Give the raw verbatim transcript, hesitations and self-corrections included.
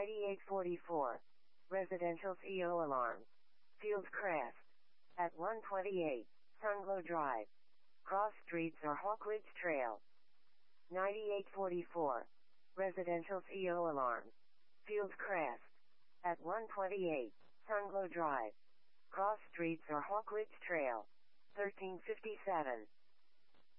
ninety-eight forty-four. Residential C O alarm. Fields Crest. At one twenty-eight. Sunglow Drive. Cross Streets or Hawkridge Trail. ninety-eight forty-four. Residential C O alarm. Fields Crest. At one twenty-eight. Sunglow Drive. Cross Streets or Hawkridge Trail. thirteen fifty-seven.